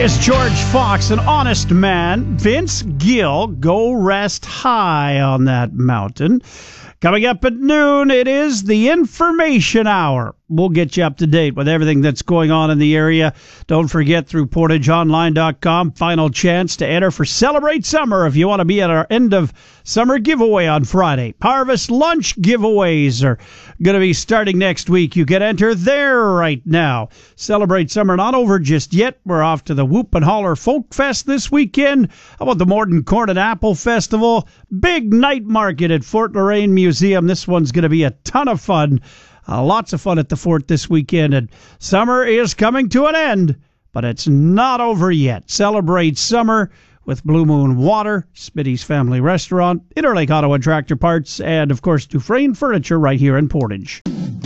It's George Fox, an honest man. Vince Gill, go rest high on that mountain. Coming up at noon, it is the Information Hour. We'll get you up to date with everything that's going on in the area. Don't forget, through PortageOnline.com, final chance to enter for Celebrate Summer if you want to be at our end of summer giveaway on Friday. Harvest lunch giveaways are going to be starting next week. You can enter there right now. Celebrate Summer not over just yet. We're off to the Whoop and Holler Folk Fest this weekend. How about the Morton Corn and Apple Festival? Big night market at Fort Loraine Museum. This one's going to be a ton of fun. Lots of fun at the fort this weekend, and summer is coming to an end, but it's not over yet. Celebrate summer with Blue Moon Water, Smitty's Family Restaurant, Interlake Auto and Tractor Parts, and, of course, Dufresne Furniture right here in Portage.